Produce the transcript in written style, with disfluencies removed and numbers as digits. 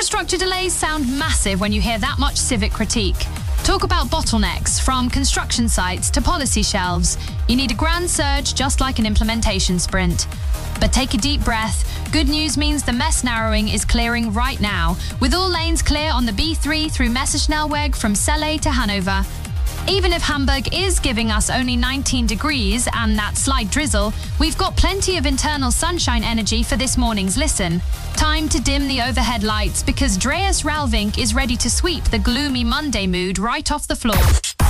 Infrastructure delays sound massive when you hear that much civic critique. Talk about bottlenecks, from construction sites to policy shelves. You need a grand surge just like an implementation sprint. But take a deep breath. Good news means the mess narrowing is clearing right now, with all lanes clear on the B3 through Messerschnellweg from Celle to Hanover. Even if Hamburg is giving us only 19 degrees and that slight drizzle, we've got plenty of internal sunshine energy for this morning's listen. Time to dim the overhead lights because Dreas Ralvink is ready to sweep the gloomy Monday mood right off the floor.